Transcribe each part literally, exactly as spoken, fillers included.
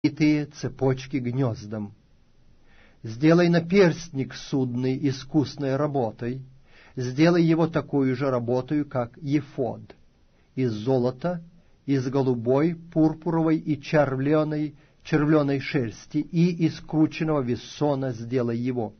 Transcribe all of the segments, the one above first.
витые цепочки гнездом. Сделай наперстник судный искусной работой, сделай его такую же работою, как ефод, из золота, из голубой, пурпуровой и червленой, червленой шерсти, и из крученного вессона сделай его.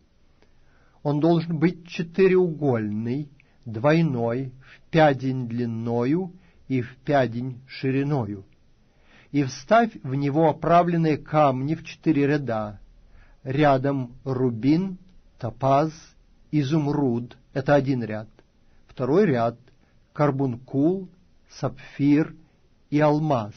Он должен быть четыреугольный, двойной, в пядень длинною и в пядень шириною. И вставь в него оправленные камни в четыре ряда. Рядом рубин, топаз, изумруд — это один ряд. Второй ряд — карбункул, сапфир и алмаз.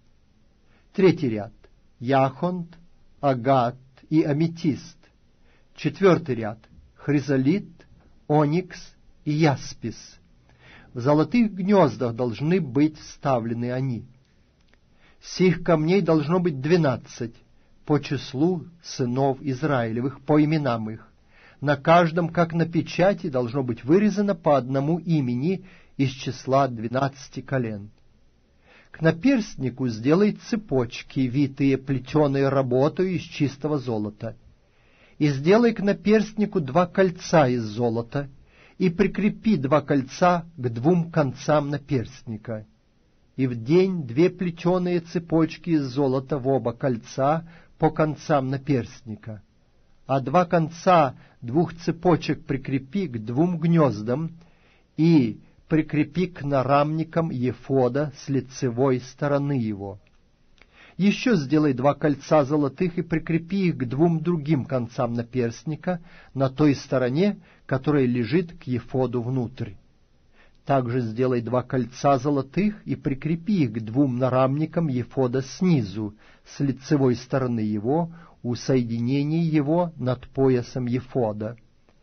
Третий ряд — яхонт, агат и аметист. Четвертый ряд — хризолит, оникс и яспис. В золотых гнездах должны быть вставлены они. Сих камней должно быть двенадцать по числу сынов Израилевых, по именам их. На каждом, как на печати, должно быть вырезано по одному имени из числа двенадцати колен. К наперстнику сделай цепочки, витые плетеной работой из чистого золота. И сделай к наперстнику два кольца из золота, и прикрепи два кольца к двум концам наперстника. И в день две плетеные цепочки из золота в оба кольца по концам наперстника, а два конца двух цепочек прикрепи к двум гнездам и прикрепи к нарамникам ефода с лицевой стороны его. Еще сделай два кольца золотых и прикрепи их к двум другим концам наперстника на той стороне, которая лежит к ефоду внутрь. Также сделай два кольца золотых и прикрепи их к двум нарамникам ефода снизу, с лицевой стороны его, у соединения его над поясом ефода.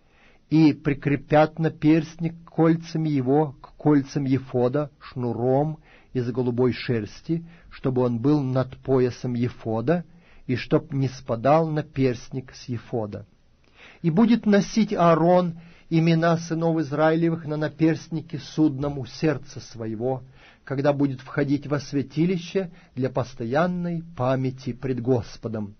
И прикрепят наперстник кольцами его к кольцам ефода шнуром из голубой шерсти, чтобы он был над поясом ефода, и чтоб не спадал наперстник с ефода. И будет носить Аарон имена сынов Израилевых на наперстнике судном у сердца своего, когда будет входить во святилище для постоянной памяти пред Господом.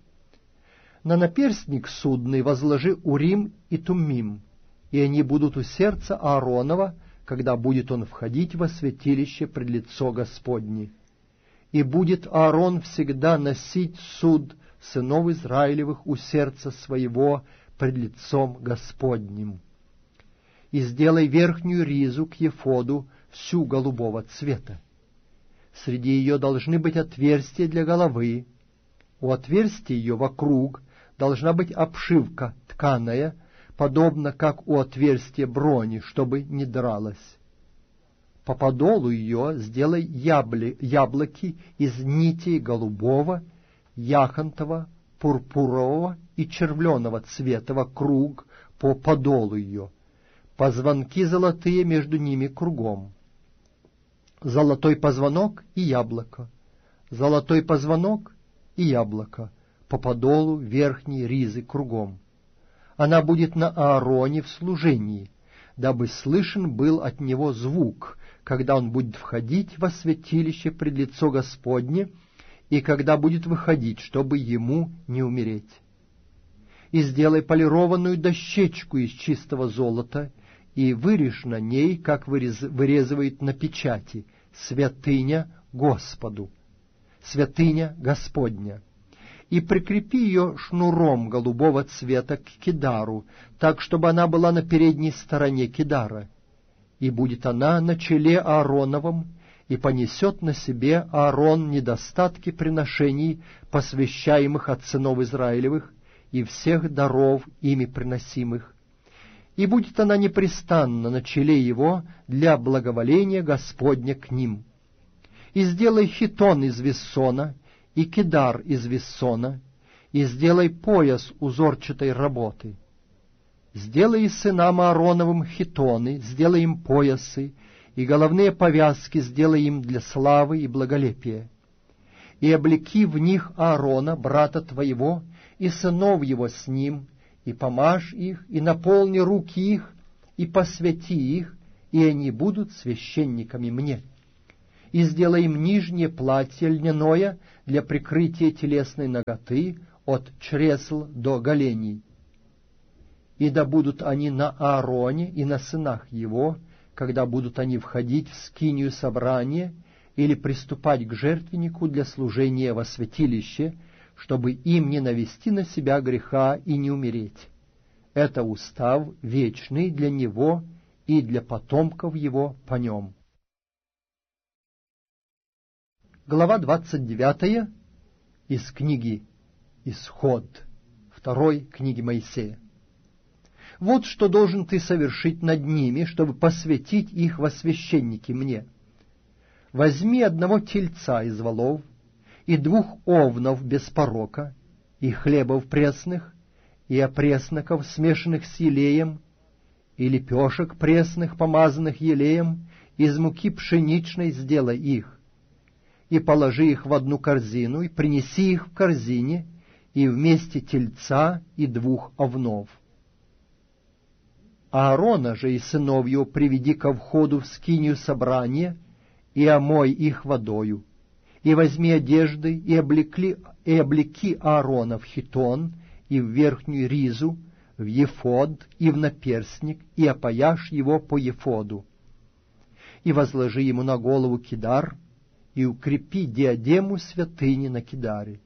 На наперстник судный возложи Урим и Туммим, и они будут у сердца Ааронова, когда будет он входить во святилище пред лицо Господне. И будет Аарон всегда носить суд сынов Израилевых у сердца своего пред лицом Господним. И сделай верхнюю ризу к ефоду всю голубого цвета. Среди ее должны быть отверстия для головы. У отверстия ее вокруг должна быть обшивка тканая, подобно как у отверстия брони, чтобы не дралась. По подолу ее сделай ябли, яблоки из нитей голубого, яхонтового, пурпурового и червленого цвета вокруг по подолу ее. Позвонки золотые между ними кругом. Золотой позвонок и яблоко. Золотой позвонок и яблоко по подолу верхней ризы кругом. Она будет на Аароне в служении, дабы слышен был от него звук, когда он будет входить во святилище пред лицо Господне, и когда будет выходить, чтобы ему не умереть. И сделай полированную дощечку из чистого золота, и вырежь на ней, как вырез... вырезывает на печати, святыня Господу, святыня Господня. И прикрепи ее шнуром голубого цвета к кидару, так, чтобы она была на передней стороне кидара. И будет она на челе Аароновом, и понесет на себе Аарон недостатки приношений, посвящаемых от сынов Израилевых, и всех даров ими приносимых. И будет она непрестанно на челе его для благоволения Господня к ним. И сделай хитон из вессона, и кидар из вессона, и сделай пояс узорчатой работы. Сделай сынам Аароновым хитоны, сделай им поясы, и головные повязки сделай им для славы и благолепия. И облеки в них Аарона, брата твоего, и сынов его с ним, и помажь их, и наполни руки их, и посвяти их, и они будут священниками мне. и сделай им нижнее платье льняное для прикрытия телесной наготы от чресл до голеней. И да будут они на Аароне и на сынах его, когда будут они входить в скинию собрания или приступать к жертвеннику для служения во святилище, чтобы им не навести на себя греха и не умереть. Это устав вечный для него и для потомков его по нем. Глава двадцать девятая из книги «Исход», второй книги Моисея. «Вот что должен ты совершить над ними, чтобы посвятить их во священники мне. Возьми одного тельца из волов, и двух овнов без порока, и хлебов пресных, и опресноков, смешанных с елеем, и лепешек пресных, помазанных елеем, из муки пшеничной сделай их, и положи их в одну корзину, и принеси их в корзине, и вместе тельца и двух овнов. Аарона же и сынов его приведи ко входу в скинию собрания, и омой их водою, и возьми одежды, и облекли, и облеки Аарона в хитон, и в верхнюю ризу, в ефод, и в наперстник, и опояшь его по ефоду. И возложи ему на голову кидар, и укрепи диадему святыни на кидаре.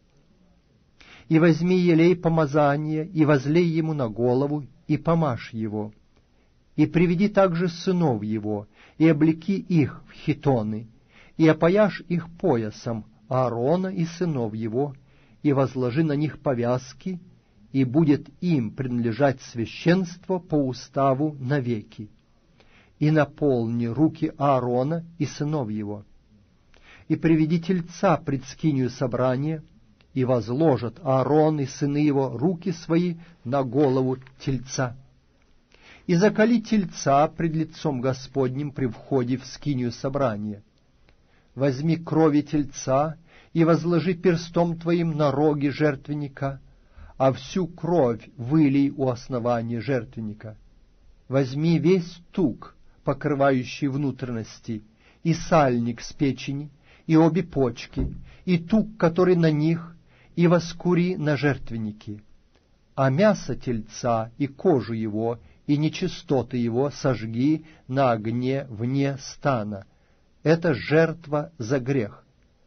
И возьми елей помазания, и возлей ему на голову, и помажь его. И приведи также сынов его, и облеки их в хитоны, и опояшь их поясом Аарона и сынов его, и возложи на них повязки, и будет им принадлежать священство по уставу навеки. И наполни руки Аарона и сынов его. И приведи тельца пред скинию собрания, и возложат Аарон и сыны его руки свои на голову тельца. И заколи тельца пред лицом Господним при входе в скинию собрания. Возьми крови тельца и возложи перстом твоим на роги жертвенника, а всю кровь вылей у основания жертвенника. Возьми весь тук, покрывающий внутренности, и сальник с печени, и обе почки, и тук, который на них, и воскури на жертвеннике. А мясо тельца и кожу его, и нечистоты его сожги на огне вне стана. Это жертва за грех.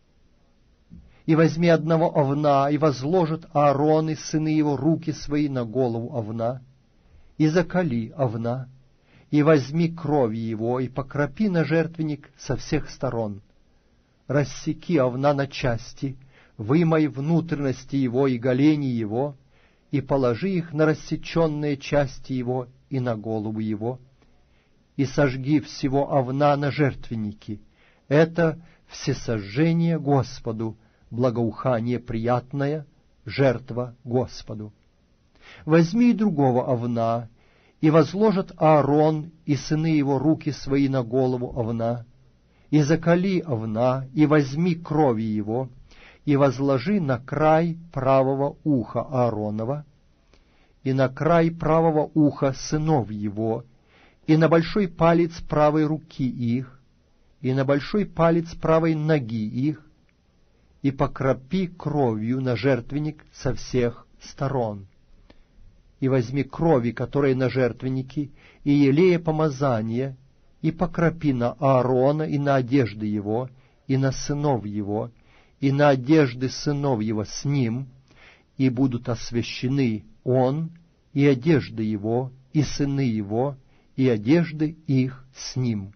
И возьми одного овна, и возложат Аарон и сыны его руки свои на голову овна, и заколи овна, и возьми крови его, и покропи на жертвенник со всех сторон. Рассеки овна на части, вымой внутренности его и голени его, и положи их на рассеченные части его и на голову его, и сожги всего овна на жертвеннике. Это всесожжение Господу, благоухание приятное, жертва Господу. Возьми и другого овна, и возложат Аарон и сыны его руки свои на голову овна, и заколи овна, и возьми крови его, и возложи на край правого уха Ааронова, и на край правого уха сынов его, и на большой палец правой руки их, и на большой палец правой ноги их, и покропи кровью на жертвенник со всех сторон. И возьми крови, которые на жертвеннике, и елея помазания, и покропи на Аарона и на одежды его, и на сынов его, и на одежды сынов его с ним, и будут освящены он, и одежды его, и сыны его, и одежды их с ним.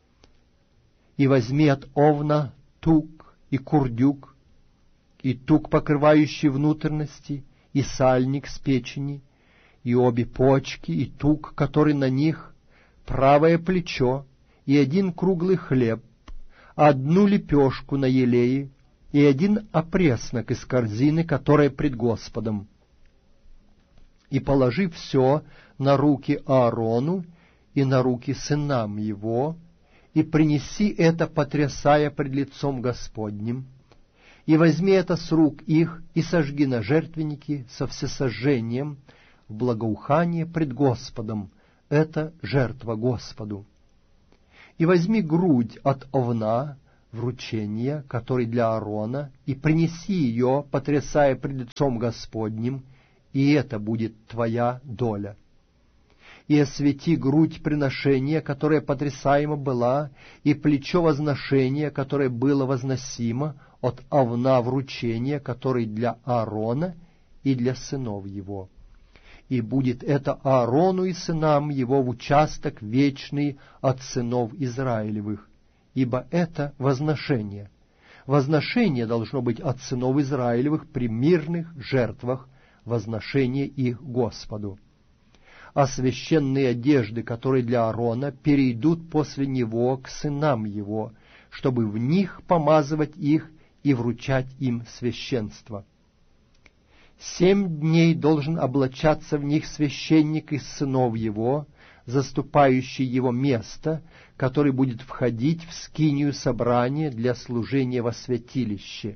И возьми от овна тук и курдюк, и тук, покрывающий внутренности, и сальник с печени, и обе почки, и тук, который на них, правое плечо, и один круглый хлеб, одну лепешку на елее, и один опреснок из корзины, которая пред Господом. И положи все на руки Аарону и на руки сынам его, и принеси это, потрясая пред лицом Господним, и возьми это с рук их, и сожги на жертвеннике со всесожжением в благоухание пред Господом. Это жертва Господу. И возьми грудь от овна, вручение, который для Аарона, и принеси ее, потрясая пред лицом Господним, и это будет твоя доля. И освети грудь приношения, которая потрясаема была, и плечо возношения, которое было возносимо, от овна вручения, который для Аарона и для сынов его. И будет это Аарону и сынам его в участок вечный от сынов Израилевых, ибо это возношение. Возношение должно быть от сынов Израилевых при мирных жертвах, возношение их Господу. А священные одежды, которые для Аарона, перейдут после него к сынам его, чтобы в них помазывать их и вручать им священство. Семь дней должен облачаться в них священник из сынов его, заступающий его место, который будет входить в скинию собрания для служения во святилище.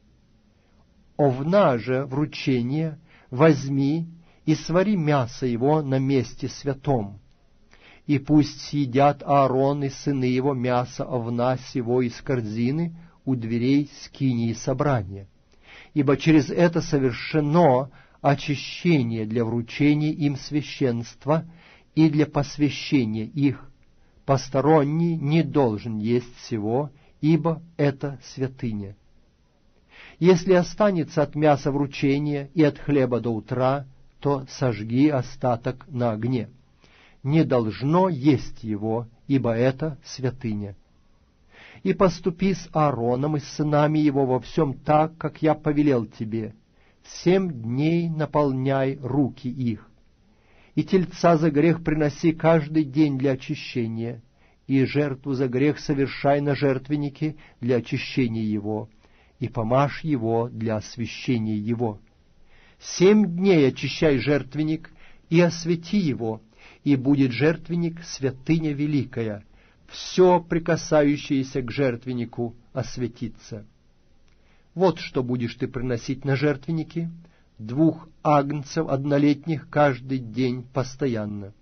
Овна же вручение возьми и свари мясо его на месте святом, и пусть съедят Аарон и сыны его мясо овна сего из корзины у дверей скинии собрания, ибо через это совершено очищение для вручения им священства и для посвящения их. Посторонний не должен есть всего, ибо это святыня. Если останется от мяса вручения и от хлеба до утра, то сожги остаток на огне. Не должно есть его, ибо это святыня. И поступи с Аароном и с сынами его во всем так, как я повелел тебе. Семь дней наполняй руки их. И тельца за грех приноси каждый день для очищения, и жертву за грех совершай на жертвеннике для очищения его, и помажь его для освящения его. Семь дней очищай жертвенник и освети его, и будет жертвенник святыня великая. Все, прикасающееся к жертвеннику, осветится. Вот что будешь ты приносить на жертвенники: двух агнцев однолетних каждый день постоянно.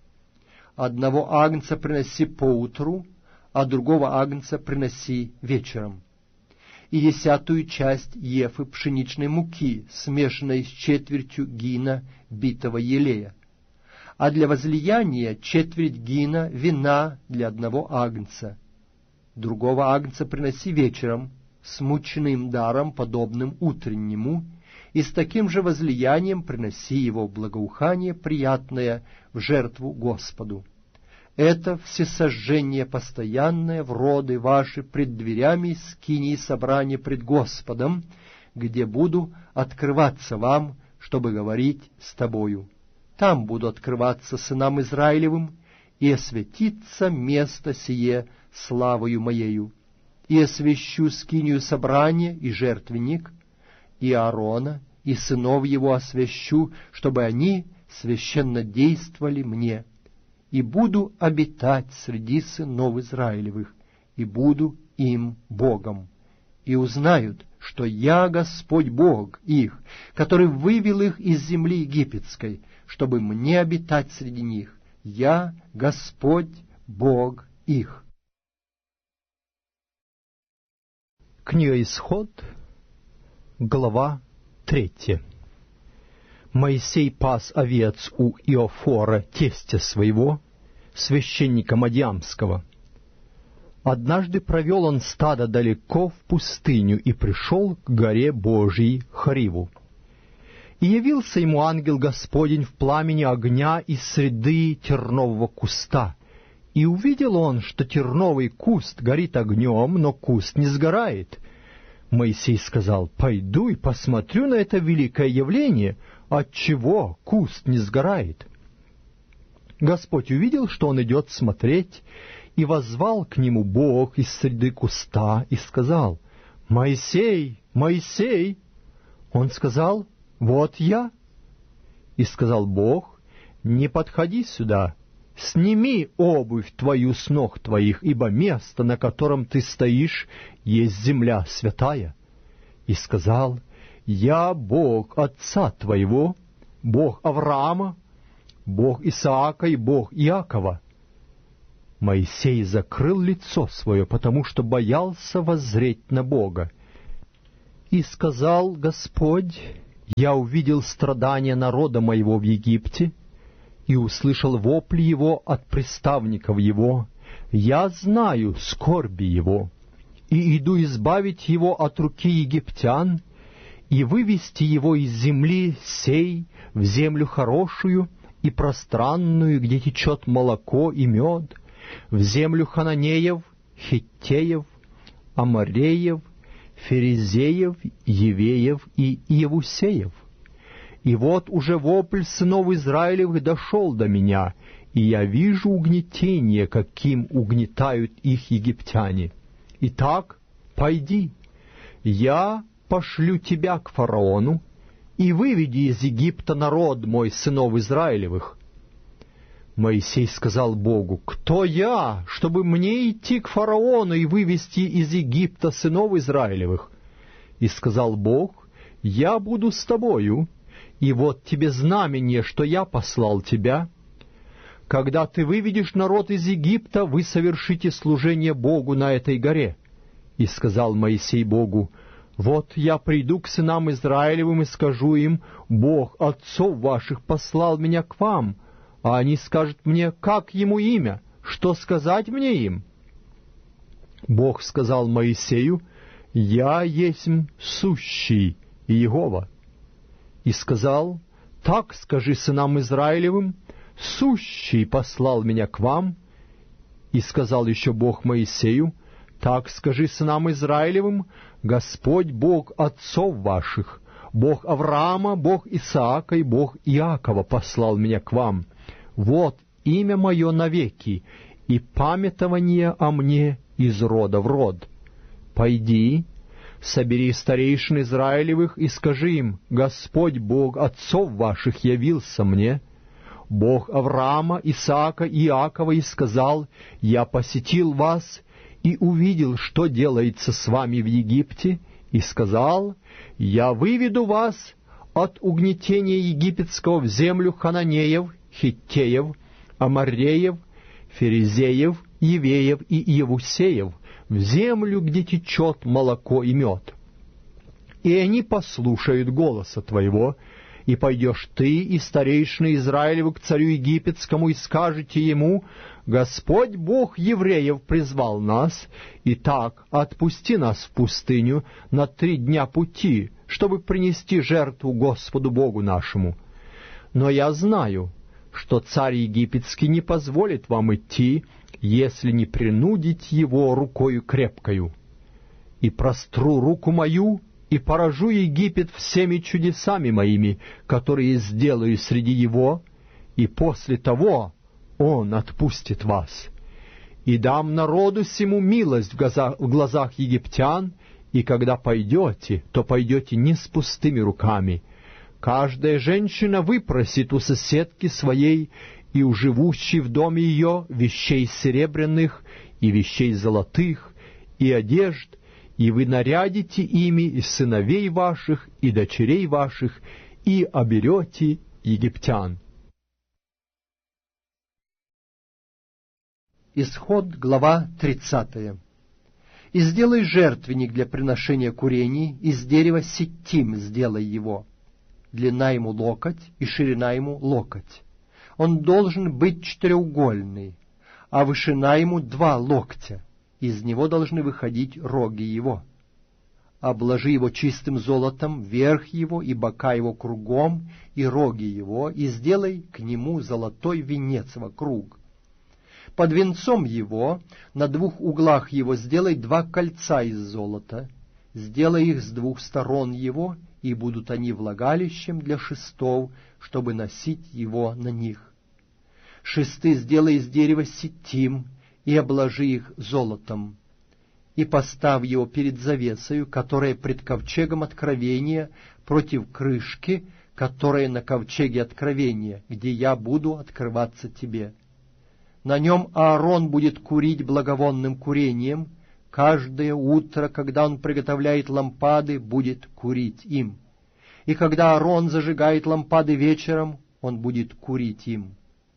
Одного агнца приноси поутру, а другого агнца приноси вечером. И десятую часть ефы пшеничной муки, смешанной с четвертью гина битого елея. А для возлияния четверть гина вина для одного агнца. Другого агнца приноси вечером с мучным даром, подобным утреннему, и с таким же возлиянием приноси его в благоухание приятное в жертву Господу. Это всесожжение постоянное в роды ваши пред дверями скинии собрания пред Господом, где буду открываться вам, чтобы говорить с тобою. Там буду открываться сынам Израилевым, и осветится место сие славою моею. И освящу скинию собрания и жертвенник, и Аарона, и сынов его освящу, чтобы они священно действовали мне. И буду обитать среди сынов Израилевых, и буду им Богом. И узнают, что я Господь Бог их, который вывел их из земли египетской, чтобы мне обитать среди них. Я Господь Бог их. Книга Исход, глава третья. Моисей пас овец у Иофора, тестя своего, священника Мадьямского. Однажды провел он стадо далеко в пустыню и пришел к горе Божией Хориву. И явился ему ангел Господень в пламени огня из среды тернового куста. И увидел он, что терновый куст горит огнем, но куст не сгорает. Моисей сказал: «Пойду и посмотрю на это великое явление, отчего куст не сгорает». Господь увидел, что он идет смотреть, и воззвал к нему Бог из среды куста и сказал: «Моисей, Моисей!» Он сказал: «Вот я». И сказал Бог: «Не подходи сюда, сними обувь твою с ног твоих, ибо место, на котором ты стоишь, есть земля святая». И сказал: «Я Бог отца твоего, Бог Авраама, Бог Исаака и Бог Иакова». Моисей закрыл лицо свое, потому что боялся воззреть на Бога. И сказал Господь: «Я увидел страдания народа моего в Египте, и услышал вопли его от приставников его. Я знаю скорби его, и иду избавить его от руки египтян, и вывести его из земли сей в землю хорошую и пространную, где течет молоко и мед, в землю хананеев, хиттеев, амореев, ферезеев, евеев и иевусеев. И вот уже вопль сынов Израилевых дошел до меня, и я вижу угнетение, каким угнетают их египтяне. Итак, пойди, я пошлю тебя к фараону, и выведи из Египта народ мой, сынов Израилевых». Моисей сказал Богу: «Кто я, чтобы мне идти к фараону и вывести из Египта сынов Израилевых?» И сказал Бог: «Я буду с тобою, и вот тебе знамение, что я послал тебя. Когда ты выведешь народ из Египта, вы совершите служение Богу на этой горе». И сказал Моисей Богу: «Вот я приду к сынам Израилевым и скажу им: Бог отцов ваших послал меня к вам». А они скажут мне: как ему имя? Что сказать мне им? Бог сказал Моисею: «Я есмь сущий Иегова». И сказал: «Так скажи сынам Израилевым: сущий послал меня к вам». И сказал еще Бог Моисею: «Так скажи сынам Израилевым: Господь Бог отцов ваших, Бог Авраама, Бог Исаака и Бог Иакова послал меня к вам. Вот имя мое навеки, и памятование о мне из рода в род. Пойди, собери старейшин Израилевых и скажи им: Господь Бог отцов ваших явился мне, Бог Авраама, Исаака и Иакова, и сказал: я посетил вас и увидел, что делается с вами в Египте, и сказал: я выведу вас от угнетения египетского в землю хананеев, хиттеев, амореев, ферезеев, евеев и иевусеев, в землю, где течет молоко и мед. И они послушают голоса твоего, и пойдешь ты и старейшины Израилевы к царю египетскому, и скажете ему: Господь Бог евреев призвал нас, и так отпусти нас в пустыню на три дня пути, чтобы принести жертву Господу Богу нашему. Но я знаю, что царь египетский не позволит вам идти, если не принудить его рукою крепкою. И простру руку мою, и поражу Египет всеми чудесами моими, которые сделаю среди его, и после того он отпустит вас. И дам народу сему милость в глазах, в глазах египтян, и когда пойдете, то пойдете не с пустыми руками. Каждая женщина выпросит у соседки своей и у живущей в доме ее вещей серебряных и вещей золотых и одежд, и вы нарядите ими и сыновей ваших, и дочерей ваших, и оберете египтян». Исход, глава тридцатая. «И сделай жертвенник для приношения курений, из дерева ситим сделай его. Длина ему локоть, и ширина ему локоть. Он должен быть четыреугольный, а вышина ему два локтя. Из него должны выходить роги его. Обложи его чистым золотом, верх его и бока его кругом, и роги его, и сделай к нему золотой венец вокруг. Под венцом его, на двух углах его, сделай два кольца из золота, сделай их с двух сторон его, и будут они влагалищем для шестов, чтобы носить его на них. Шесты сделай из дерева ситим, и обложи их золотом. И поставь его перед завесою, которая пред ковчегом откровения, против крышки, которая на ковчеге откровения, где я буду открываться тебе. На нем Аарон будет курить благовонным курением, каждое утро, когда он приготовляет лампады, будет курить им. И когда Аарон зажигает лампады вечером, он будет курить им.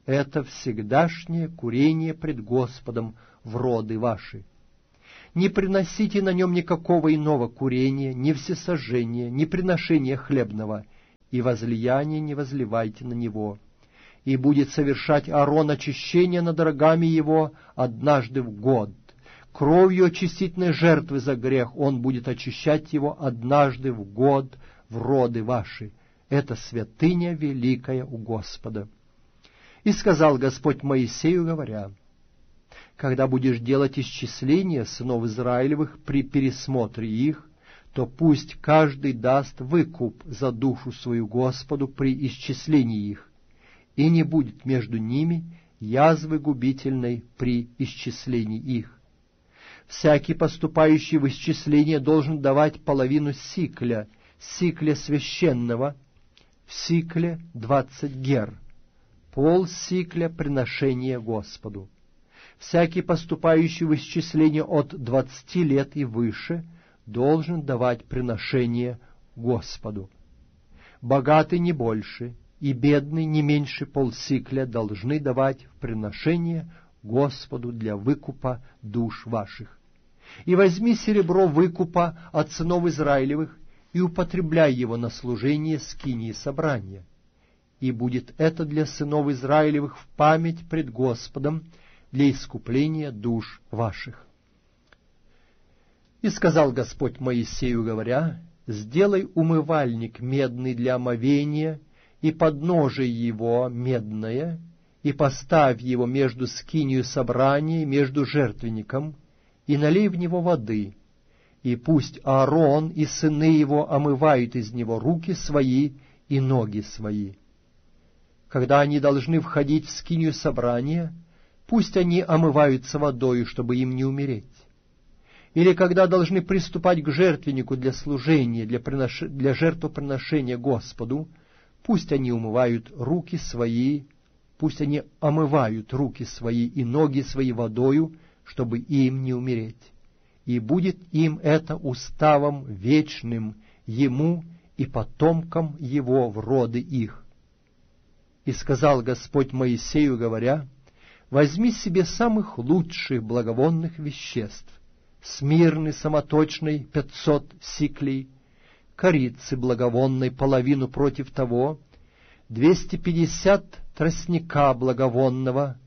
Это всегдашнее курение пред Господом в роды ваши. Не приносите на нем никакого иного курения, ни всесожжения, ни приношения хлебного, и возлияния не возливайте на него. И будет совершать Аарон очищение над рогами его однажды в год. Кровью очистительной жертвы за грех он будет очищать его однажды в год в роды ваши. Это святыня великая у Господа. И сказал Господь Моисею, говоря: когда будешь делать исчисление сынов Израилевых при пересмотре их, то пусть каждый даст выкуп за душу свою Господу при исчислении их, и не будет между ними язвы губительной при исчислении их. Всякий, поступающий в исчисление, должен давать половину сикля, сикля священного, в сикле двадцать гер, пол сикля приношения Господу. Всякий, поступающий в исчисление от двадцати лет и выше, должен давать приношение Господу. Богатый не больше, и бедный не меньше полсикля должны давать в приношение Господу для выкупа душ ваших. И возьми серебро выкупа от сынов Израилевых и употребляй его на служение скинии собрания. И будет это для сынов Израилевых в память пред Господом для искупления душ ваших. И сказал Господь Моисею, говоря: сделай умывальник медный для омовения, и подножие его медное, и поставь его между скинию собрания и между жертвенником, и налей в него воды, и пусть Аарон и сыны его омывают из него руки свои и ноги свои. Когда они должны входить в скинию собрания, пусть они омываются водою, чтобы им не умереть. Или когда должны приступать к жертвеннику для служения, для, принош... для жертвоприношения Господу, пусть они умывают руки свои, пусть они омывают руки свои и ноги свои водою, чтобы им не умереть. И будет им это уставом вечным, ему и потомкам его в роды их. И сказал Господь Моисею, говоря: возьми себе самых лучших благовонных веществ, смирны самоточной пятьсот сиклей, корицы благовонной половину против того, двести пятьдесят тростника благовонного,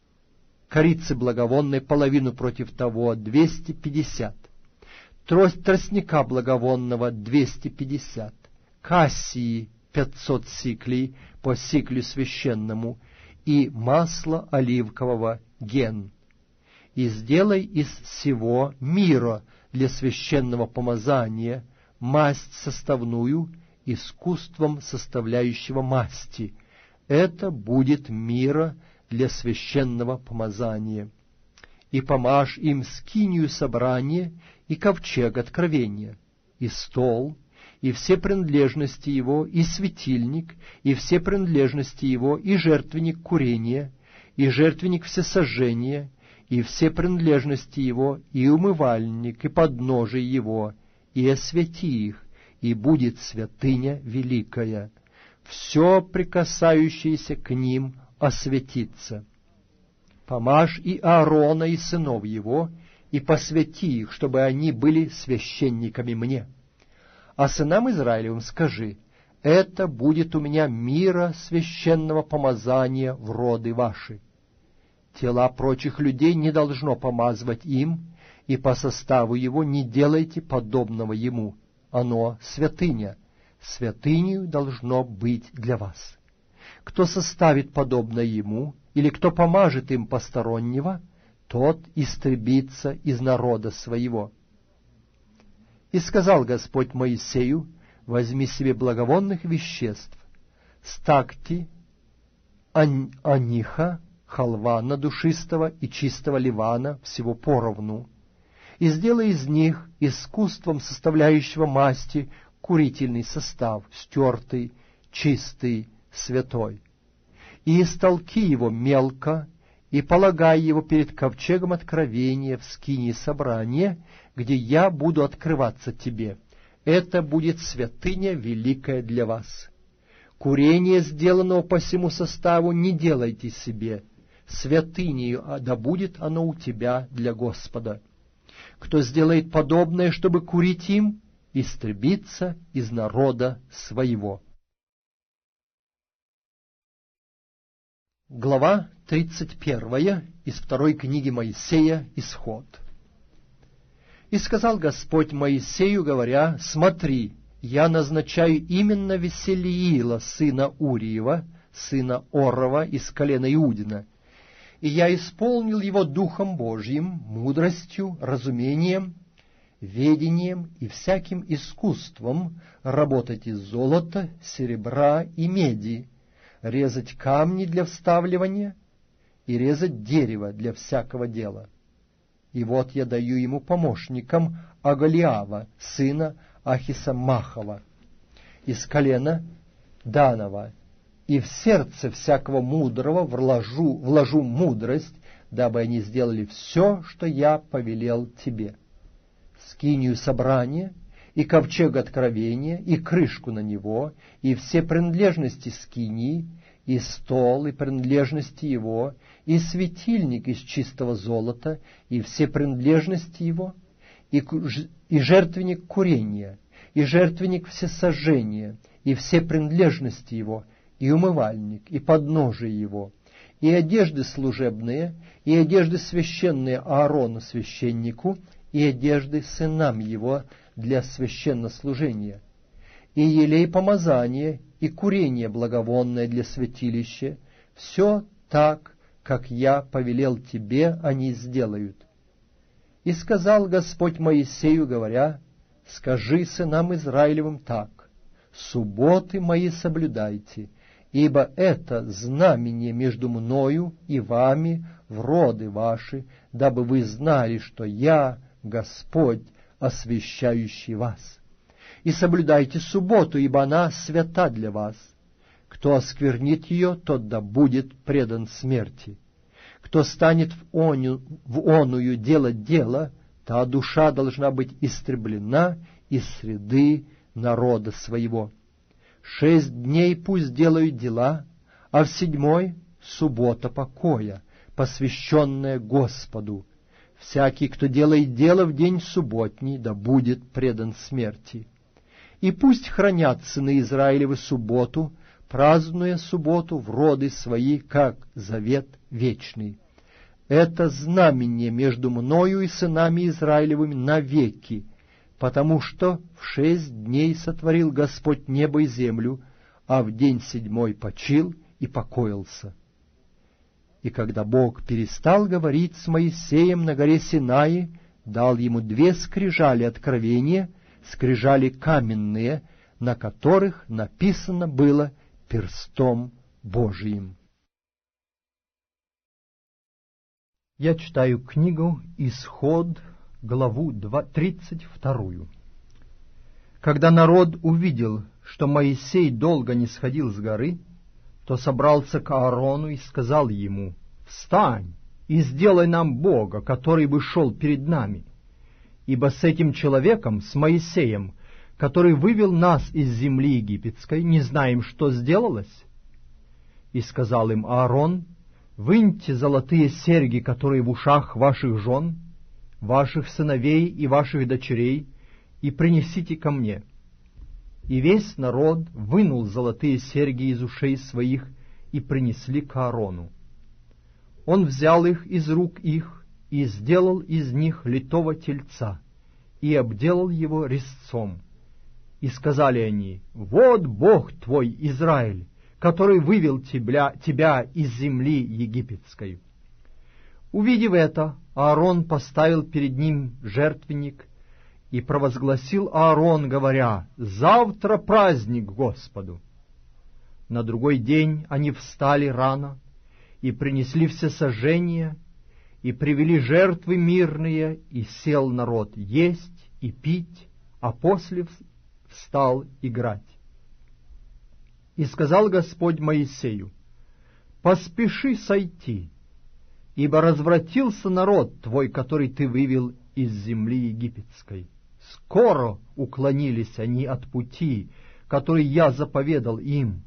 корицы благовонной половину против того, двести пятьдесят, трость тростника благовонного, двести пятьдесят, кассии, пятьсот сиклей по сиклю священному, и масло оливкового ген. И сделай из всего мира для священного помазания масть составную, искусством составляющего масти. Это будет мира для священного помазания. И помажь им скинию собрания и ковчег откровения, и стол, и все принадлежности его, и светильник, и все принадлежности его, и жертвенник курения, и жертвенник всесожжения, и все принадлежности его, и умывальник, и подножие его, и освети их, и будет святыня великая. Все прикасающееся к ним осветится. Помажь и Аарона, и сынов его, и посвяти их, чтобы они были священниками мне. А сынам Израилевым скажи: это будет у меня мира священного помазания в роды ваши. Тела прочих людей не должно помазывать им, и по составу его не делайте подобного ему. Оно святыня, святынею должно быть для вас. Кто составит подобное ему, или кто помажет им постороннего, тот истребится из народа своего. И сказал Господь Моисею: возьми себе благовонных веществ, стакти, ань, аниха, халвана душистого и чистого ливана, всего поровну, и сделай из них искусством составляющего масти курительный состав, стертый, чистый, святой. И истолки его мелко, и полагай его перед ковчегом откровения в скинии собрания, где я буду открываться тебе. Это будет святыня великая для вас. Курение, сделанного по всему составу, не делайте себе, святынею, а да будет оно у тебя для Господа. Кто сделает подобное, чтобы курить им, истребится из народа своего». Глава тридцать первая из второй книги Моисея, Исход. «И сказал Господь Моисею, говоря: смотри, я назначаю именно Веселиила, сына Уриева, сына Орова из колена Иудина, и я исполнил его Духом Божьим, мудростью, разумением, ведением и всяким искусством работать из золота, серебра и меди, резать камни для вставливания и резать дерево для всякого дела. И вот я даю ему помощником Агалиава, сына Ахисамахова, из колена Данова, и в сердце всякого мудрого вложу, вложу мудрость, дабы они сделали все, что я повелел тебе. Скинию собрания, и ковчег откровения, и крышку на него, и все принадлежности скинии, и стол, и принадлежности его, и светильник из чистого золота, и все принадлежности его, и, и жертвенник курения, и жертвенник всесожжения, и все принадлежности его, и умывальник, и подножие его, и одежды служебные, и одежды священные Аарону священнику, и одежды сынам его для священнослужения, и елей помазания, и курение благовонное для святилища, все так, как я повелел тебе, они сделают. И сказал Господь Моисею, говоря: скажи сынам Израилевым так: субботы мои соблюдайте, ибо это знамение между мною и вами в роды ваши, дабы вы знали, что я Господь, освящающий вас. И соблюдайте субботу, ибо она свята для вас. Кто осквернит ее, тот да будет предан смерти. Кто станет в, оню, в оную делать дело, та душа должна быть истреблена из среды народа своего. Шесть дней пусть делают дела, а в седьмой — суббота покоя, посвященная Господу. Всякий, кто делает дело в день субботний, да будет предан смерти. И пусть хранят сыны Израилевы субботу, празднуя субботу в роды свои, как завет вечный. Это знамение между мною и сынами Израилевыми навеки, потому что в шесть дней сотворил Господь небо и землю, а в день седьмой почил и покоился. И когда Бог перестал говорить с Моисеем на горе Синай, дал ему две скрижали откровения, скрижали каменные, на которых написано было перстом Божиим. Я читаю книгу «Исход», главу тридцать вторую. Когда народ увидел, что Моисей долго не сходил с горы, то собрался к Аарону и сказал ему: «Встань и сделай нам Бога, который бы шел перед нами, ибо с этим человеком, с Моисеем, который вывел нас из земли египетской, не знаем, что сделалось». И сказал им Аарон: «Выньте золотые серьги, которые в ушах ваших жен, ваших сыновей и ваших дочерей, и принесите ко мне». И весь народ вынул золотые серьги из ушей своих и принесли к Аарону. Он взял их из рук их и сделал из них литого тельца, и обделал его резцом. И сказали они: «Вот Бог твой, Израиль, который вывел тебя, тебя из земли египетской». Увидев это, Аарон поставил перед ним жертвенник, и провозгласил Аарон, говоря: «Завтра праздник Господу». На другой день они встали рано и принесли всесожжения, и привели жертвы мирные, и сел народ есть и пить, а после встал играть. И сказал Господь Моисею: «Поспеши сойти, ибо развратился народ твой, который ты вывел из земли египетской. Скоро уклонились они от пути, который я заповедал им,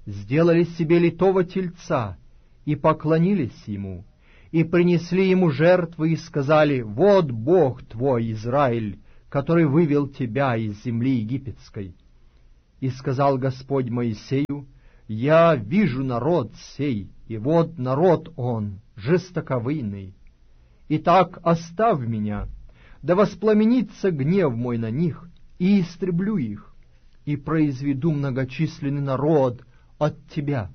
сделали себе литого тельца и поклонились ему, и принесли ему жертвы и сказали: «Вот Бог твой, Израиль, который вывел тебя из земли египетской». И сказал Господь Моисею: «Я вижу народ сей, и вот народ он, жестоковыйный. Итак, оставь меня, да воспламенится гнев мой на них, и истреблю их, и произведу многочисленный народ от тебя».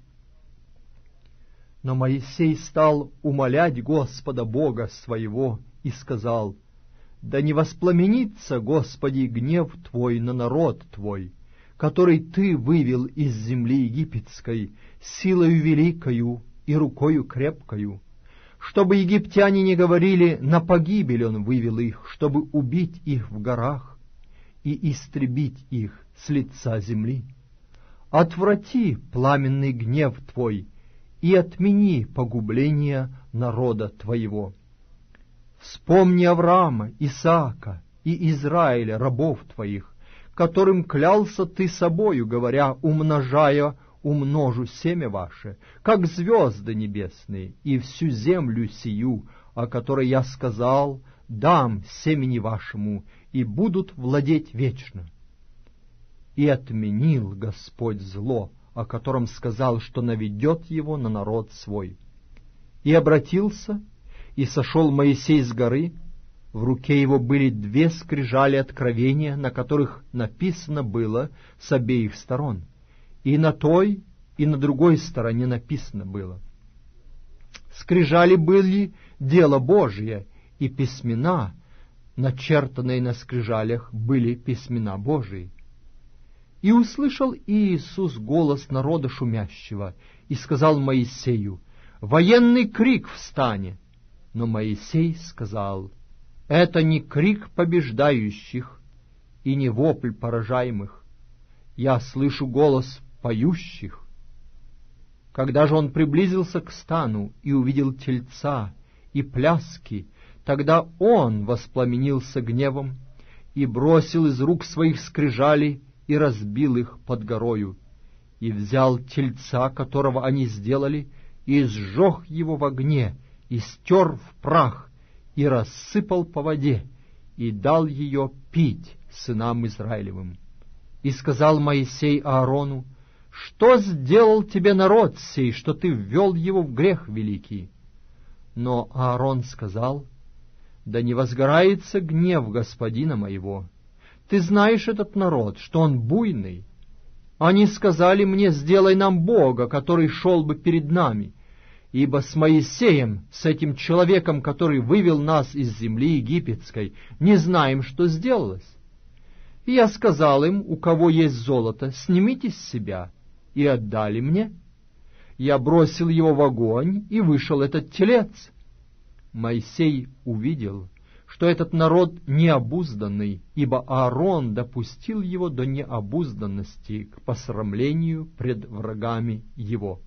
Но Моисей стал умолять Господа Бога своего и сказал: «Да не воспламенится, Господи, гнев Твой на народ Твой, который Ты вывел из земли египетской силою великою и рукою крепкою, чтобы египтяне не говорили: на погибель Он вывел их, чтобы убить их в горах и истребить их с лица земли. Отврати пламенный гнев Твой и отмени погубление народа Твоего. Вспомни Авраама, Исаака и Израиля, рабов Твоих, которым клялся Ты собою, говоря: умножая умножу семя ваше, как звезды небесные, и всю землю сию, о которой я сказал: дам семени вашему, и будут владеть вечно. И отменил Господь зло, о котором сказал, что наведет его на народ свой. И обратился, и сошел Моисей с горы, в руке его были две скрижали откровения, на которых написано было с обеих сторон, и на той, и на другой стороне написано было. Скрижали были дело Божие, и письмена, начертанные на скрижалях, были письмена Божии. И услышал Иисус голос народа шумящего, и сказал Моисею: «Военный крик встане!» Но Моисей сказал: «Это не крик побеждающих и не вопль поражаемых. Я слышу голос поющих». Когда же он приблизился к стану и увидел тельца и пляски, тогда он воспламенился гневом и бросил из рук своих скрижали и разбил их под горою, и взял тельца, которого они сделали, и сжег его в огне, и стер в прах, и рассыпал по воде, и дал ее пить сынам Израилевым. И сказал Моисей Аарону: «Что сделал тебе народ сей, что ты ввел его в грех великий?» Но Аарон сказал: «Да не возгорается гнев господина моего. Ты знаешь этот народ, что он буйный. Они сказали мне: сделай нам Бога, который шел бы перед нами, ибо с Моисеем, с этим человеком, который вывел нас из земли египетской, не знаем, что сделалось. И я сказал им: у кого есть золото, снимите с себя, и отдали мне. Я бросил его в огонь, и вышел этот телец». Моисей увидел, что этот народ необузданный, ибо Аарон допустил его до необузданности к посрамлению пред врагами его.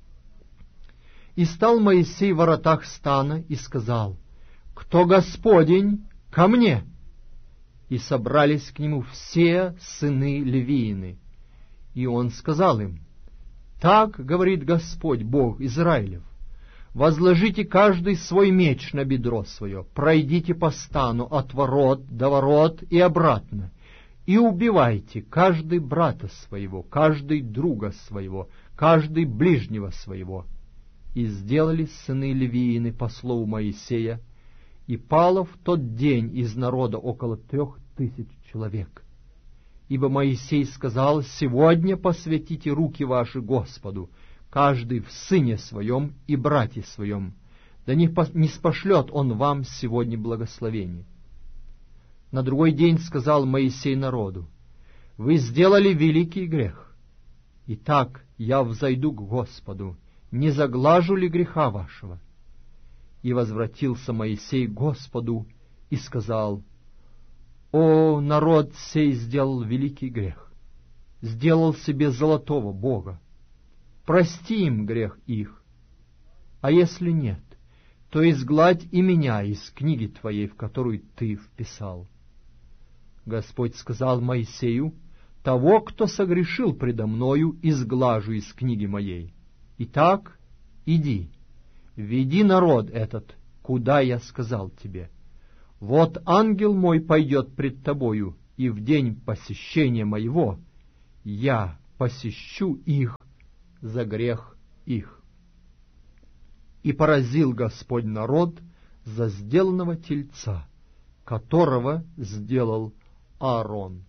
И стал Моисей в воротах стана и сказал: «Кто Господень, ко мне!» И собрались к нему все сыны Левиины. И он сказал им: «Так говорит Господь, Бог Израилев: возложите каждый свой меч на бедро свое, пройдите по стану от ворот до ворот и обратно, и убивайте каждый брата своего, каждый друга своего, каждый ближнего своего». И сделали сыны Левиины по слову Моисея, и пало в тот день из народа около трех тысяч человек. Ибо Моисей сказал: «Сегодня посвятите руки ваши Господу, каждый в сыне своем и брате своем, да не, по, не спошлет он вам сегодня благословение». На другой день сказал Моисей народу: «Вы сделали великий грех. Итак, я взойду к Господу, не заглажу ли греха вашего?» И возвратился Моисей к Господу и сказал: «О, народ сей сделал великий грех, сделал себе золотого бога. Прости им грех их, а если нет, то изгладь и меня из книги твоей, в которую ты вписал». Господь сказал Моисею: того, кто согрешил предо мною, изглажу из книги моей. Итак, иди, веди народ этот, куда я сказал тебе. Вот ангел мой пойдет пред тобою, и в день посещения моего я посещу их за грех их. И поразил Господь народ за сделанного тельца, которого сделал Аарон.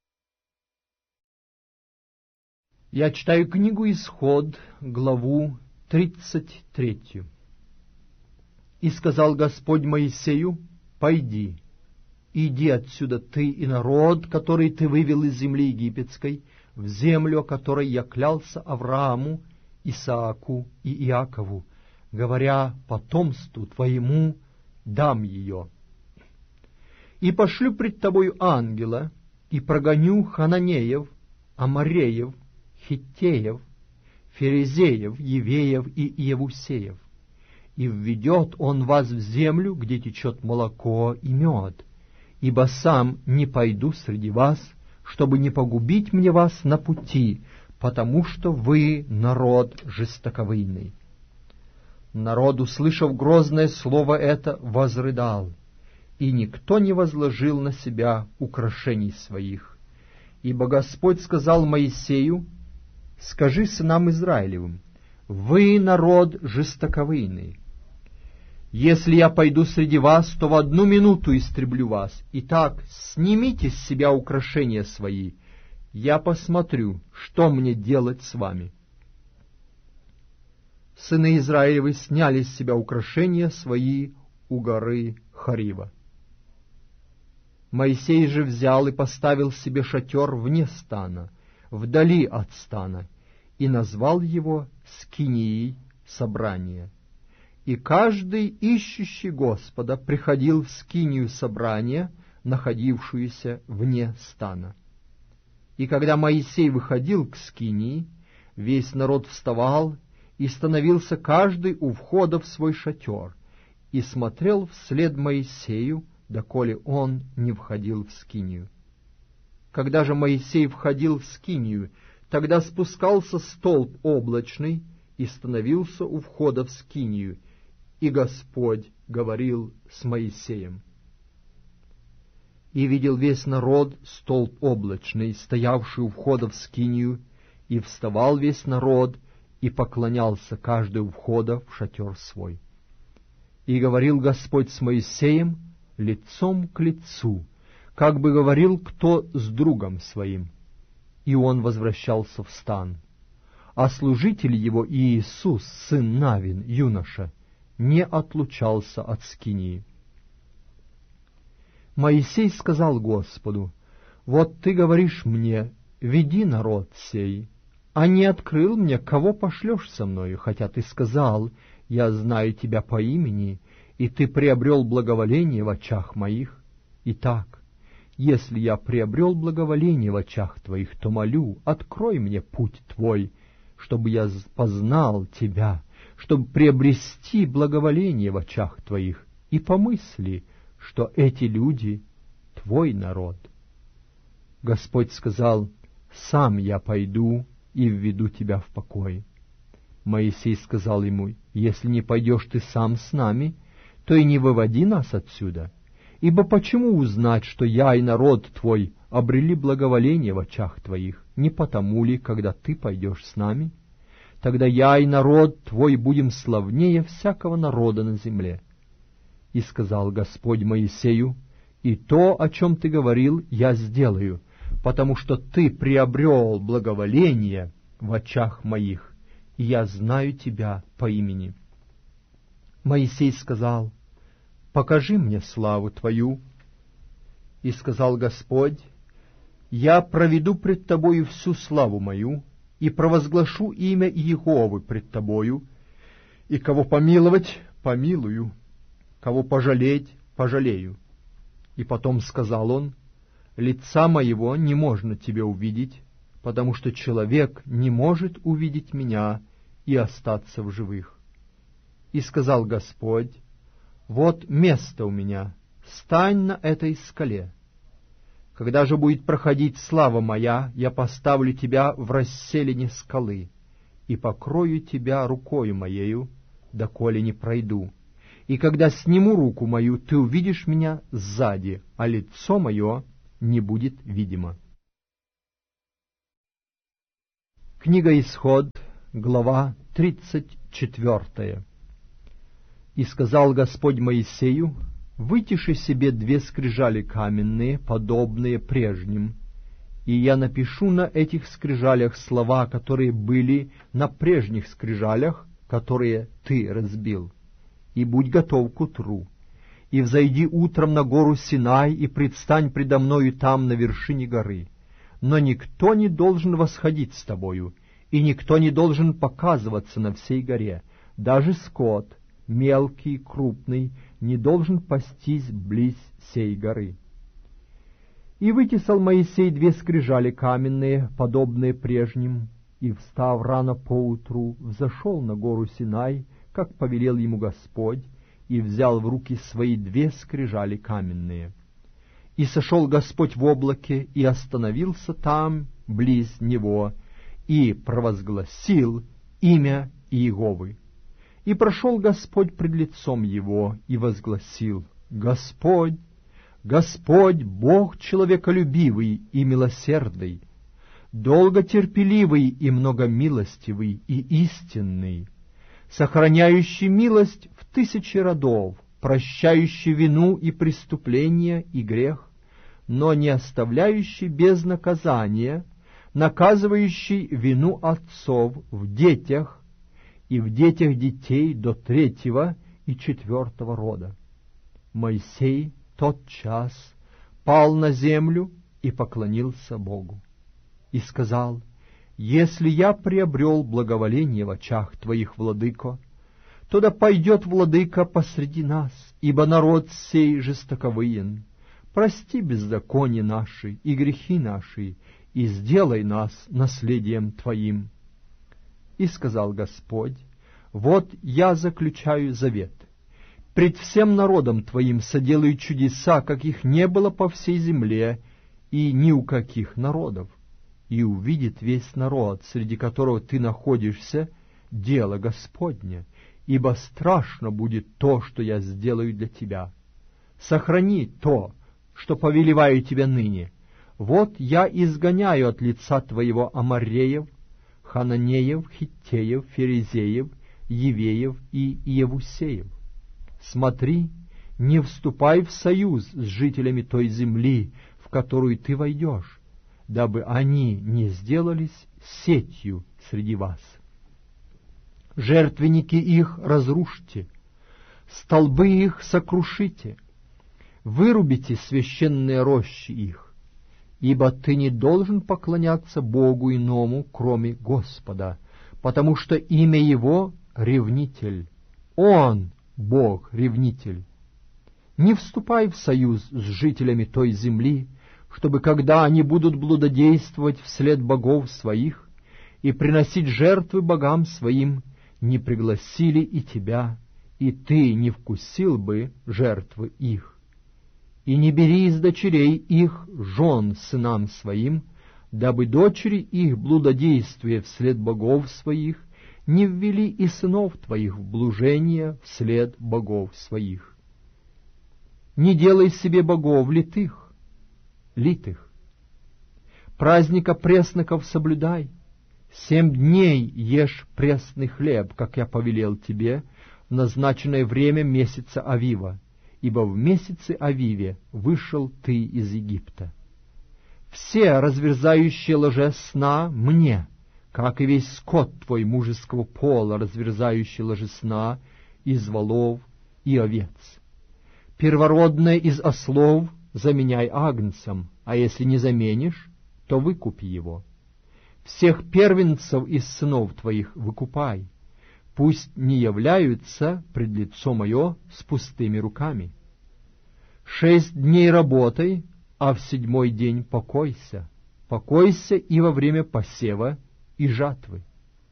Я читаю книгу Исход, главу тридцать третью. «И сказал Господь Моисею: пойди, иди отсюда ты и народ, который ты вывел из земли египетской, в землю, о которой я клялся Аврааму, Исааку и Иакову, говоря: потомству твоему дам ее. И пошлю пред тобою ангела, и прогоню хананеев, амореев, хиттеев, ферезеев, евеев и иевусеев. И введет он вас в землю, где течет молоко и мед, ибо сам не пойду среди вас, чтобы не погубить мне вас на пути, потому что вы народ жестоковыйный». Народ, услышав грозное слово это, возрыдал, и никто не возложил на себя украшений своих. Ибо Господь сказал Моисею: «Скажи сынам Израилевым: вы народ жестоковыйный. Если я пойду среди вас, то в одну минуту истреблю вас. Итак, снимите с себя украшения свои, я посмотрю, что мне делать с вами». Сыны Израилевы сняли с себя украшения свои у горы Хорива. Моисей же взял и поставил себе шатер вне стана, вдали от стана, и назвал его скинией собрания. И каждый, ищущий Господа, приходил в скинию собрания, находившуюся вне стана. И когда Моисей выходил к скинии, весь народ вставал, и становился каждый у входа в свой шатер, и смотрел вслед Моисею, доколе он не входил в скинию. Когда же Моисей входил в скинию, тогда спускался столб облачный и становился у входа в скинию, и Господь говорил с Моисеем. И видел весь народ столб облачный, стоявший у входа в скинию, и вставал весь народ, и поклонялся каждый у входа в шатер свой. И говорил Господь с Моисеем лицом к лицу, как бы говорил кто с другом своим, и он возвращался в стан. А служитель его Иисус, сын Навин, юноша, не отлучался от скинии. Моисей сказал Господу: «Вот ты говоришь мне: веди народ сей, а не открыл мне, кого пошлешь со мною, хотя ты сказал: я знаю тебя по имени, и ты приобрел благоволение в очах моих. Итак, если я приобрел благоволение в очах твоих, то молю, открой мне путь твой, чтобы я познал тебя, чтобы приобрести благоволение в очах твоих, и помысли, что эти люди — твой народ». Господь сказал: «Сам я пойду и введу тебя в покой». Моисей сказал ему: «Если не пойдешь ты сам с нами, то и не выводи нас отсюда. Ибо почему узнать, что я и народ твой обрели благоволение в очах твоих? Не потому ли, когда ты пойдешь с нами? Тогда я и народ твой будем славнее всякого народа на земле». И сказал Господь Моисею: «И то, о чем ты говорил, я сделаю, потому что ты приобрел благоволение в очах моих, и я знаю тебя по имени». Моисей сказал: «Покажи мне славу твою». И сказал Господь: «Я проведу пред тобою всю славу мою, и провозглашу имя Иеговы пред тобою, и кого помиловать — помилую, кого пожалеть — пожалею». И потом сказал он: «Лица моего не можно тебе увидеть, потому что человек не может увидеть меня и остаться в живых». И сказал Господь: «Вот место у меня, стань на этой скале». Когда же будет проходить слава моя, я поставлю тебя в расселине скалы и покрою тебя рукою моею, доколе не пройду. И когда сниму руку мою, ты увидишь меня сзади, а лицо мое не будет видимо». Книга Исход, глава тридцать четвертая. «И сказал Господь Моисею: вытиши себе две скрижали каменные, подобные прежним, и я напишу на этих скрижалях слова, которые были на прежних скрижалях, которые ты разбил. И будь готов к утру, и взойди утром на гору Синай, и предстань предо мною там, на вершине горы. Но никто не должен восходить с тобою, и никто не должен показываться на всей горе, даже скот, мелкий, крупный, не должен пастись близ сей горы». И вытесал Моисей две скрижали каменные, подобные прежним, и, встав рано поутру, взошел на гору Синай, как повелел ему Господь, и взял в руки свои две скрижали каменные. И сошел Господь в облаке, и остановился там, близ него, и провозгласил имя Иеговы. И прошел Господь пред лицом его, и возгласил: «Господь, Господь, Бог человеколюбивый и милосердный, долготерпеливый и многомилостивый и истинный, сохраняющий милость в тысячи родов, прощающий вину и преступление и грех, но не оставляющий без наказания, наказывающий вину отцов в детях и в детях детей до третьего и четвертого рода». Моисей тотчас пал на землю и поклонился Богу, и сказал: «Если я приобрел благоволение в очах Твоих, владыко, то да пойдет владыка посреди нас, ибо народ сей жестоковыен. Прости беззаконие наши и грехи наши, и сделай нас наследием Твоим». И сказал Господь: «Вот я заключаю завет. Пред всем народом Твоим соделаю чудеса, каких не было по всей земле и ни у каких народов. И увидит весь народ, среди которого ты находишься, дело Господне, ибо страшно будет то, что я сделаю для тебя. Сохрани то, что повелеваю тебе ныне. Вот я изгоняю от лица твоего Амореев, Хананеев, Хиттеев, Ферезеев, Евеев и Иевусеев. Смотри, не вступай в союз с жителями той земли, в которую ты войдешь, дабы они не сделались сетью среди вас. Жертвенники их разрушьте, столбы их сокрушите, вырубите священные рощи их, ибо ты не должен поклоняться Богу иному, кроме Господа, потому что имя Его — Ревнитель. Он — Бог-ревнитель. Не вступай в союз с жителями той земли, чтобы, когда они будут блудодействовать вслед богов своих и приносить жертвы богам своим, не пригласили и тебя, и ты не вкусил бы жертвы их. И не бери из дочерей их жен сынам своим, дабы дочери их, блудодействуя вслед богов своих, не ввели и сынов твоих в блужение вслед богов своих. Не делай себе богов литых, литых. Праздника пресников соблюдай. Семь дней ешь пресный хлеб, как я повелел тебе, в назначенное время месяца Авива, ибо в месяце Авиве вышел ты из Египта. Все разверзающие ложе сна мне, как и весь скот твой мужеского пола, разверзающий ложе сна из волов и овец. Первородное из ослов заменяй агнцем, а если не заменишь, то выкупи его. Всех первенцев из сынов твоих выкупай, пусть не являются пред лицо мое с пустыми руками. Шесть дней работай, а в седьмой день покойся, покойся и во время посева и жатвы.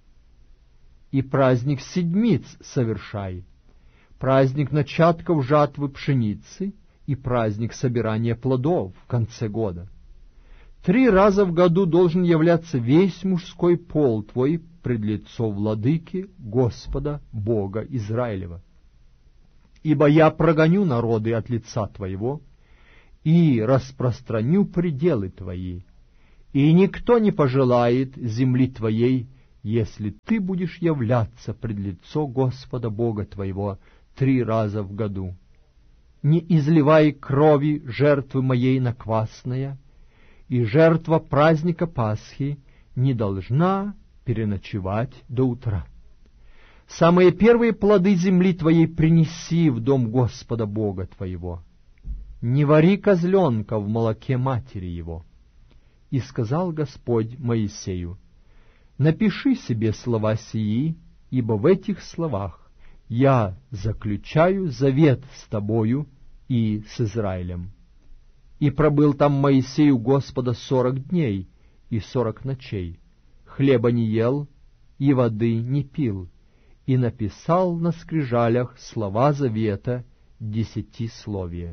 И праздник седмиц совершай, праздник начатков жатвы пшеницы и праздник собирания плодов в конце года. Три раза в году должен являться весь мужской пол твой пред лицо владыки Господа Бога Израилева. Ибо я прогоню народы от лица твоего и распространю пределы твои, и никто не пожелает земли твоей, если ты будешь являться пред лицо Господа Бога твоего три раза в году. Не изливай крови жертвы моей на квасное, и жертва праздника Пасхи не должна переночевать до утра. Самые первые плоды земли твоей принеси в дом Господа Бога твоего. Не вари козленка в молоке матери его. И сказал Господь Моисею: напиши себе слова сии, ибо в этих словах я заключаю завет с тобою и с Израилем. И пробыл там Моисей у Господа сорок дней и сорок ночей, хлеба не ел и воды не пил, и написал на скрижалях слова завета десятисловия.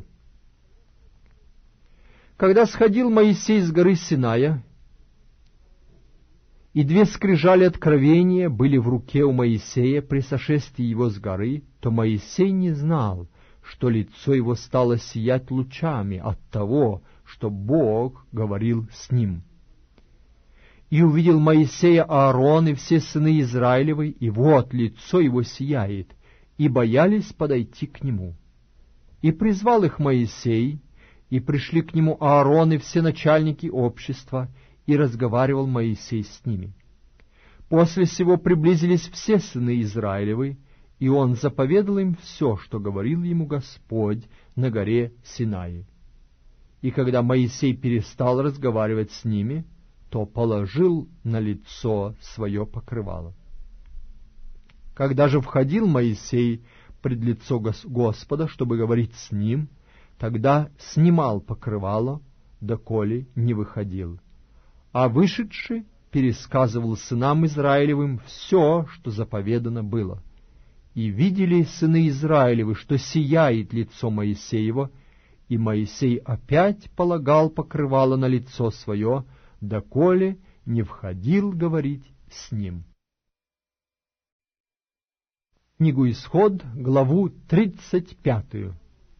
Когда сходил Моисей с горы Синая, и две скрижали откровения были в руке у Моисея при сошествии его с горы, то Моисей не знал, что лицо его стало сиять лучами от того, что Бог говорил с ним. И увидел Моисея Аарон и все сыны Израилевы, и вот лицо его сияет, и боялись подойти к нему. И призвал их Моисей, и пришли к нему Аарон и все начальники общества, и разговаривал Моисей с ними. После сего приблизились все сыны Израилевы, и он заповедал им все, что говорил ему Господь на горе Синае. И когда Моисей перестал разговаривать с ними, то положил на лицо свое покрывало. Когда же входил Моисей пред лицо Господа, чтобы говорить с ним, тогда снимал покрывало, доколе не выходил. А вышедший пересказывал сынам Израилевым все, что заповедано было. И видели сыны Израилевы, что сияет лицо Моисеева, и Моисей опять полагал покрывало на лицо свое, доколе не входил говорить с ним. Книгу Исход, главу тридцать пятую.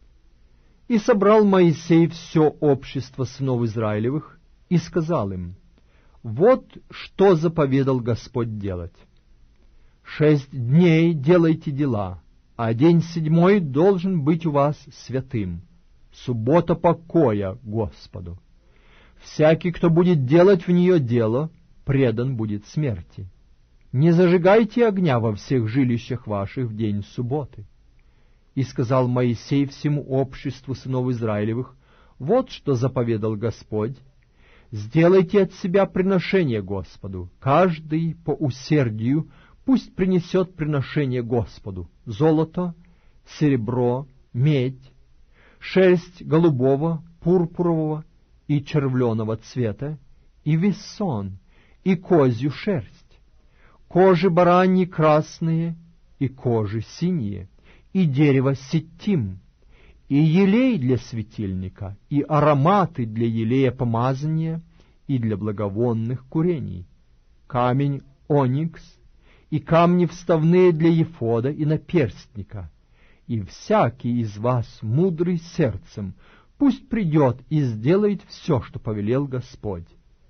И собрал Моисей все общество сынов Израилевых, и сказал им: вот что заповедал Господь делать. Шесть дней делайте дела, а день седьмой должен быть у вас святым, суббота покоя Господу. Всякий, кто будет делать в нее дело, предан будет смерти. Не зажигайте огня во всех жилищах ваших в день субботы. И сказал Моисей всему обществу сынов Израилевых: вот что заповедал Господь: сделайте от себя приношение Господу, каждый по усердию пусть принесет приношение Господу: золото, серебро, медь, шерсть голубого, пурпурового и червленого цвета, и вессон, и козью шерсть, кожи бараньи красные, и кожи синие, и дерево ситим, и елей для светильника, и ароматы для елея помазания, и для благовонных курений, камень оникс, и камни вставные для ефода и наперстника. И всякий из вас, мудрый сердцем, пусть придет и сделает все, что повелел Господь: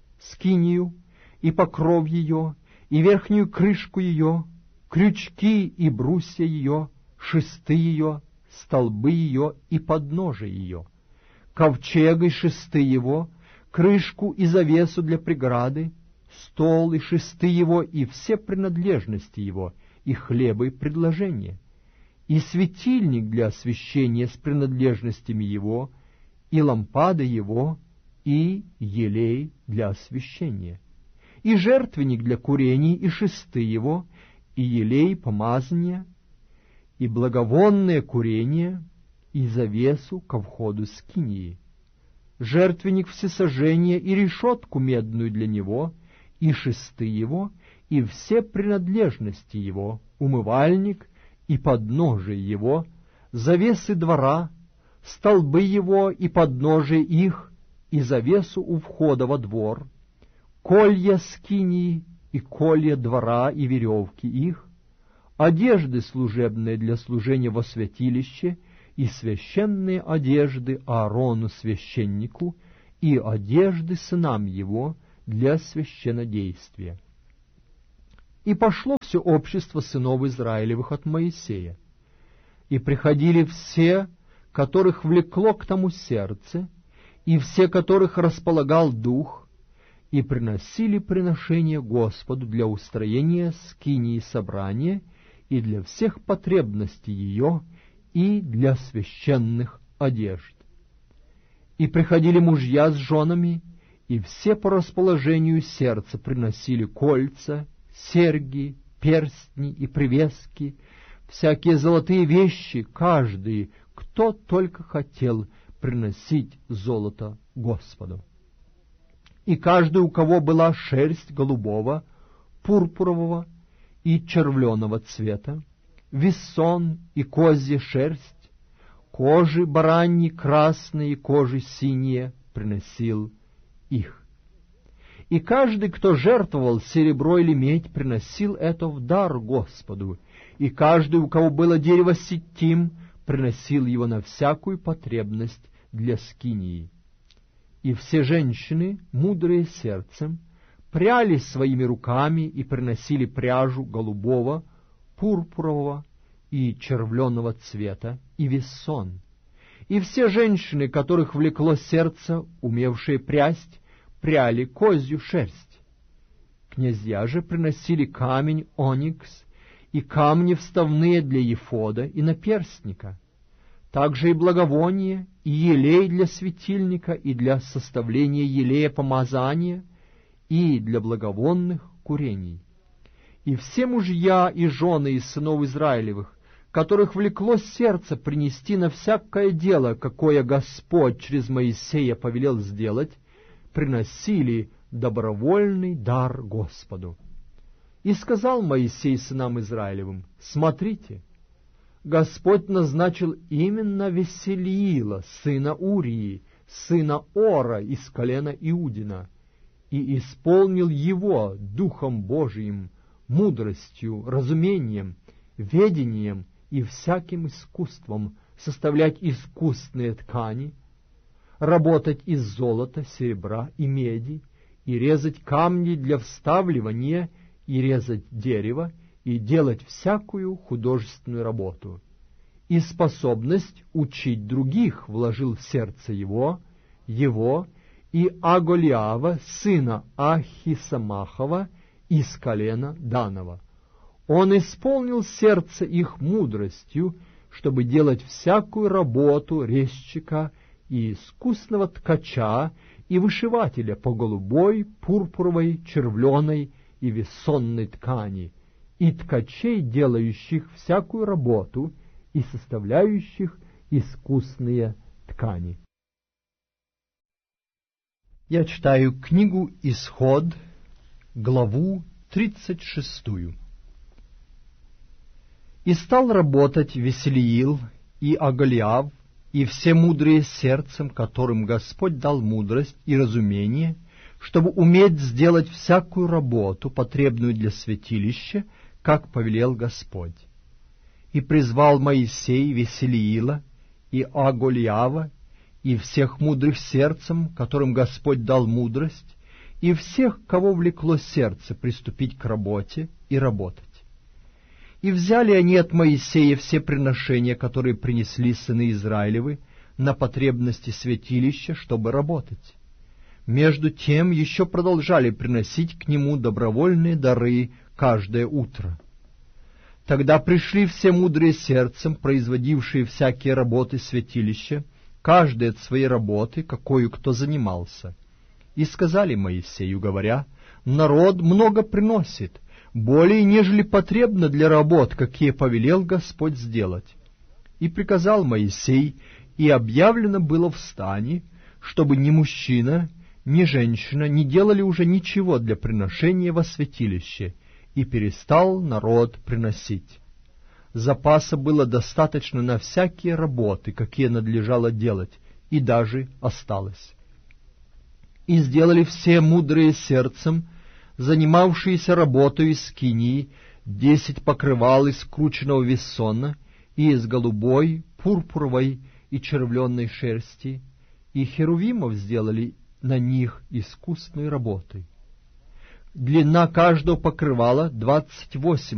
скинию, и покров ее, и верхнюю крышку ее, крючки и брусья ее, шесты ее, столбы ее и подножие ее, ковчег и шесты его, крышку и завесу для преграды, стол и шесты его и все принадлежности его, и хлеба и предложения, и светильник для освещения с принадлежностями его, и лампада его, и елей для освещения, и жертвенник для курений, и шесты его, и елей помазания, и благовонное курение, и завесу ко входу скинии, жертвенник всесожжения и решетку медную для него, и шесты его, и все принадлежности его, умывальник и подножие его, завесы двора, столбы его и подножие их, и завесу у входа во двор, колья скинии и колья двора и веревки их, одежды служебные для служения во святилище, и священные одежды Аарону священнику, и одежды сынам его для священнодействия. И пошло все общество сынов Израилевых от Моисея, и приходили все, которых влекло к тому сердце, и все, которых располагал дух, и приносили приношение Господу для устроения скинии собрания и для всех потребностей ее, и для священных одежд. И приходили мужья с женами, и все по расположению сердца приносили кольца, серьги, перстни и привески, всякие золотые вещи, каждый, кто только хотел приносить золото Господу. И каждый, у кого была шерсть голубого, пурпурового и червленого цвета, вессон и козья шерсть, кожи бараньи красные, кожи синие, приносил их. И каждый, кто жертвовал серебро или медь, приносил это в дар Господу, и каждый, у кого было дерево ситим, приносил его на всякую потребность для скинии. И все женщины, мудрые сердцем, пряли своими руками и приносили пряжу голубого, пурпурового и червленого цвета, и вессон. И все женщины, которых влекло сердце, умевшие прясть, пряли козью шерсть. Князья же приносили камень оникс и камни вставные для ефода и наперстника, также и благовоние, и елей для светильника, и для составления елея помазания, и для благовонных курений. И все мужья и жены из сынов Израилевых, которых влекло сердце принести на всякое дело, какое Господь через Моисея повелел сделать, приносили добровольный дар Господу. И сказал Моисей сынам Израилевым: «Смотрите, Господь назначил именно Веселиила, сына Урии, сына Ора из колена Иудина, и исполнил его Духом Божиим, мудростью, разумением, ведением и всяким искусством составлять искусные ткани, работать из золота, серебра и меди, и резать камни для вставливания, и резать дерево, и делать всякую художественную работу. И способность учить других вложил в сердце его, его и Аголиава, сына Ахисамахова, из колена Данова. Он исполнил сердце их мудростью, чтобы делать всякую работу резчика и искусного ткача и вышивателя по голубой, пурпуровой, червленой и вессонной ткани, и ткачей, делающих всякую работу и составляющих искусные ткани». Я читаю книгу «Исход», главу тридцать шестую. «И стал работать Веселиил и Аголиав, и все мудрые сердцем, которым Господь дал мудрость и разумение, чтобы уметь сделать всякую работу, потребную для святилища, как повелел Господь. И призвал Моисей Веселиила и Аголиава, и всех мудрых сердцем, которым Господь дал мудрость, и всех, кого влекло сердце приступить к работе и работать. И взяли они от Моисея все приношения, которые принесли сыны Израилевы на потребности святилища, чтобы работать. Между тем еще продолжали приносить к нему добровольные дары каждое утро. Тогда пришли все мудрые сердцем, производившие всякие работы святилища, каждый от своей работы, какою кто занимался. И сказали Моисею, говоря: «Народ много приносит, более, нежели потребно для работ, какие повелел Господь сделать». И приказал Моисей, и объявлено было в стане, чтобы ни мужчина, ни женщина не делали уже ничего для приношения во святилище, и перестал народ приносить. запаса было достаточно на всякие работы, какие надлежало делать, и даже осталось. И сделали все мудрые сердцем, занимавшиеся работой из скинии, десять покрывал из крученного вессона и из голубой, пурпуровой и червленной шерсти, и херувимов сделали на них искусной работой. Длина каждого покрывала двадцать восемь